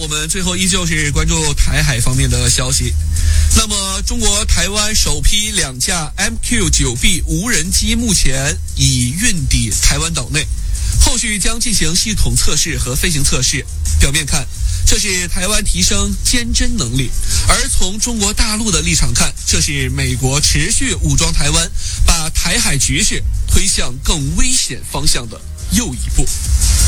我们最后依旧是关注台海方面的消息。那么，中国台湾首批2架 MQ-9B 无人机目前已运抵台湾岛内，后续将进行系统测试和飞行测试。表面看，这是台湾提升坚侦能力，而从中国大陆的立场看，这是美国持续武装台湾，把台海局势推向更危险方向的又一步。